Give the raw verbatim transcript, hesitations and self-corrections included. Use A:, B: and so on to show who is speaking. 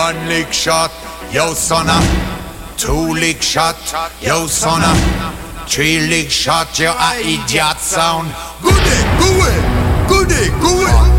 A: One lick shot, yo sonna. Two lick shot, yo sonna. Three lick shot, you a idiot sound. Goody, gooey, goody, gooey.